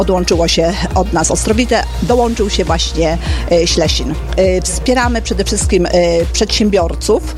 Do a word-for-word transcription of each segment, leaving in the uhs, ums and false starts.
odłączyło się od nas Ostrowite, dołączył się właśnie Ślesin. Wspieramy przede wszystkim przedsiębiorców,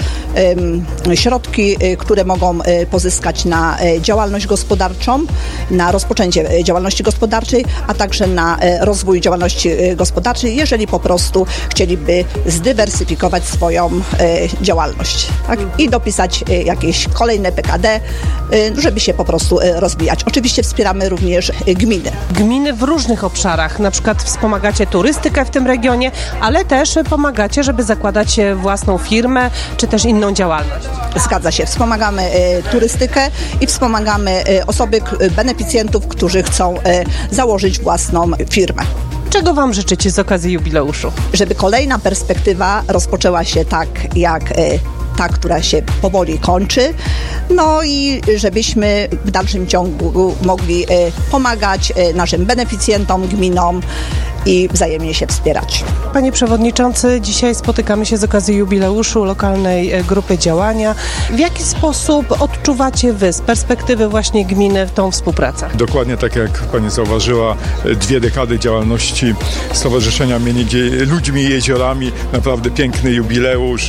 środki, które mogą pozyskać na działalność gospodarczą, na rozpoczęcie działalności gospodarczej, a także na rozwój działalności gospodarczej, jeżeli po prostu chcieliby zdywersyfikować swoją działalność, tak? I dopisać jakieś kolejne P K D, żeby się po prostu rozwijać. Oczywiście wspieramy również gminy. Gminy w różnych obszarach, na przykład wspomagacie turystykę w tym regionie, ale też pomagacie, żeby zakładać własną firmę, czy też inną działalność. Zgadza się. Wspomagamy y, turystykę i wspomagamy y, osoby, k- beneficjentów, którzy chcą y, założyć własną firmę. Czego Wam życzycie z okazji jubileuszu? Żeby kolejna perspektywa rozpoczęła się tak, jak y, ta, która się powoli kończy, no i żebyśmy w dalszym ciągu mogli y, pomagać y, naszym beneficjentom, gminom i wzajemnie się wspierać. Panie Przewodniczący, dzisiaj spotykamy się z okazji jubileuszu lokalnej grupy działania. W jaki sposób odczuwacie Wy z perspektywy właśnie gminy tą współpracę? Dokładnie tak jak Pani zauważyła, dwie dekady działalności Stowarzyszenia Między Ludźmi i Jeziorami. Naprawdę piękny jubileusz.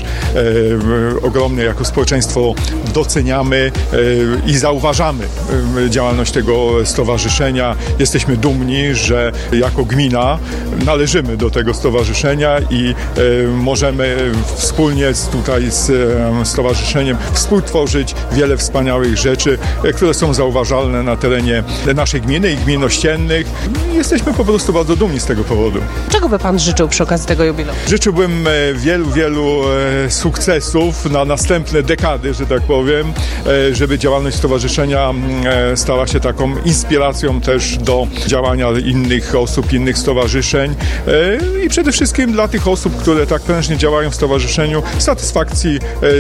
E, ogromnie jako społeczeństwo doceniamy e, i zauważamy e, działalność tego stowarzyszenia. Jesteśmy dumni, że jako gmina należymy do tego stowarzyszenia i e, możemy wspólnie z, tutaj z e, stowarzyszeniem współtworzyć wiele wspaniałych rzeczy, e, które są zauważalne na terenie naszej gminy i gmin ościennych. Jesteśmy po prostu bardzo dumni z tego powodu. Czego by Pan życzył przy okazji tego jubileuszu? Życzyłbym e, wielu, wielu e, sukcesów na następne dekady, że tak powiem, e, żeby działalność stowarzyszenia e, stała się taką inspiracją też do działania innych osób, innych stowarzyszeń i przede wszystkim dla tych osób, które tak prężnie działają w stowarzyszeniu, satysfakcji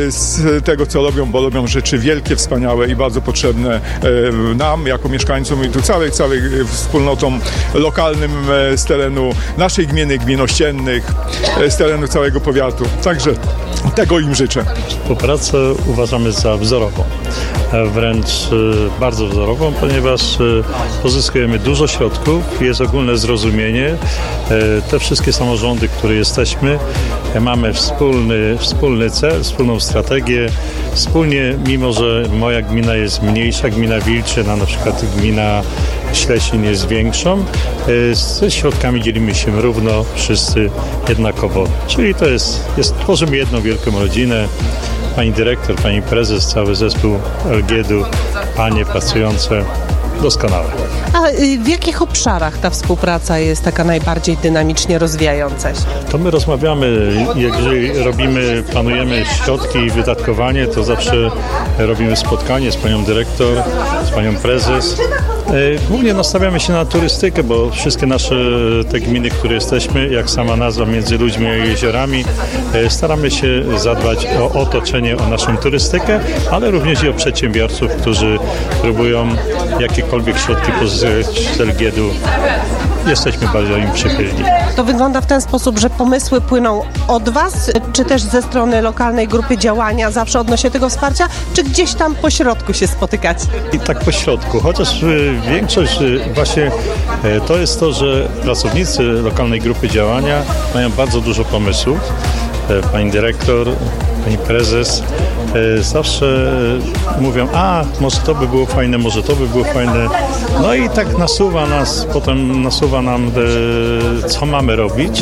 z tego, co robią, bo robią rzeczy wielkie, wspaniałe i bardzo potrzebne nam, jako mieszkańcom i tu całej, całej wspólnotom lokalnym z terenu naszej gminy, gmin ościennych, z terenu całego powiatu. Także tego im życzę. Współpracę uważamy za wzorową, wręcz bardzo wzorową, ponieważ pozyskujemy dużo środków, jest ogólne zrozumienie. Te wszystkie samorządy, które jesteśmy, mamy wspólny, wspólny cel, wspólną strategię. Wspólnie, mimo że moja gmina jest mniejsza, gmina Wilczyn, na przykład gmina Ślesin jest większą, ze środkami dzielimy się równo, wszyscy jednakowo. Czyli to jest, jest tworzymy jedną wielką rodzinę. Pani dyrektor, pani prezes, cały zespół L G D u, panie pracujące doskonale. A w jakich obszarach ta współpraca jest taka najbardziej dynamicznie rozwijająca się? To my rozmawiamy, jeżeli robimy, planujemy środki i wydatkowanie, to zawsze robimy spotkanie z panią dyrektor, z panią prezes. Głównie nastawiamy się na turystykę, bo wszystkie nasze te gminy, które jesteśmy, jak sama nazwa, Między Ludźmi a Jeziorami, staramy się zadbać o otoczenie, o naszą turystykę, ale również i o przedsiębiorców, którzy próbują jakiekolwiek środki pozyskać z L G D u. Jesteśmy bardzo im przychylni. To wygląda w ten sposób, że pomysły płyną od Was, czy też ze strony lokalnej grupy działania zawsze odnośnie tego wsparcia, czy gdzieś tam po środku się spotykacie? I tak po środku, chociaż większość właśnie to jest to, że pracownicy lokalnej grupy działania mają bardzo dużo pomysłów. Pani dyrektor, pani prezes zawsze mówią, a może to by było fajne, może to by było fajne. No i tak nasuwa nas, potem nasuwa nam, co mamy robić.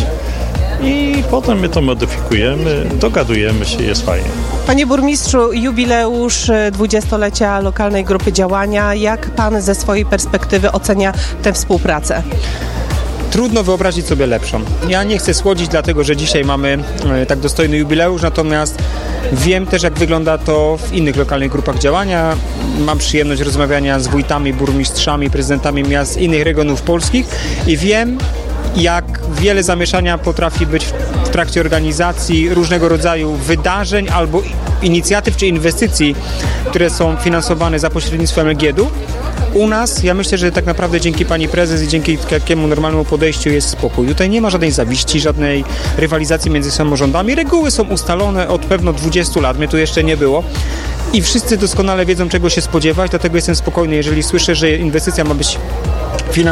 I potem my to modyfikujemy, dogadujemy się, jest fajnie. Panie burmistrzu, jubileusz dwudziestolecia lokalnej grupy działania. Jak Pan ze swojej perspektywy ocenia tę współpracę? Trudno wyobrazić sobie lepszą. Ja nie chcę słodzić, dlatego że dzisiaj mamy e, tak dostojny jubileusz, natomiast wiem też, jak wygląda to w innych lokalnych grupach działania. Mam przyjemność rozmawiania z wójtami, burmistrzami, prezydentami miast z innych regionów polskich i wiem, jak wiele zamieszania potrafi być w trakcie organizacji różnego rodzaju wydarzeń albo inicjatyw czy inwestycji, które są finansowane za pośrednictwem L G D u. U nas, ja myślę, że tak naprawdę dzięki pani prezes i dzięki takiemu normalnemu podejściu jest spokój. Tutaj nie ma żadnej zawiści, żadnej rywalizacji między samorządami. Reguły są ustalone od pewno dwudziestu lat, mnie tu jeszcze nie było. I wszyscy doskonale wiedzą, czego się spodziewać, dlatego jestem spokojny, jeżeli słyszę, że inwestycja ma być finansowana